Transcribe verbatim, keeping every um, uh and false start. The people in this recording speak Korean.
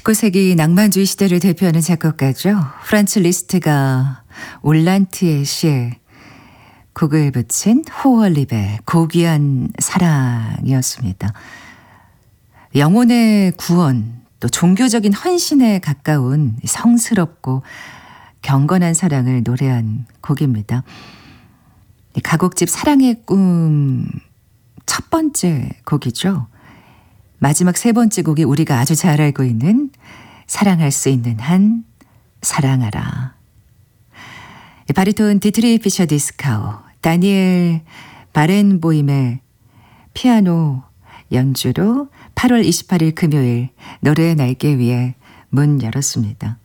십구 세기 낭만주의 시대를 대표하는 작곡가죠. 프란츠 리스트가 올란트의 시에 곡을 붙인 호월립의 고귀한 사랑이었습니다. 영혼의 구원, 또 종교적인 헌신에 가까운 성스럽고 경건한 사랑을 노래한 곡입니다. 가곡집 사랑의 꿈 첫 번째 곡이죠. 마지막 세 번째 곡이 우리가 아주 잘 알고 있는 사랑할 수 있는 한 사랑하라. 바리톤 디트리 피셔 디스카우, 다니엘 바렌보임의 피아노 연주로 팔월 이십팔일 금요일 노래의 날개 위에 문 열었습니다.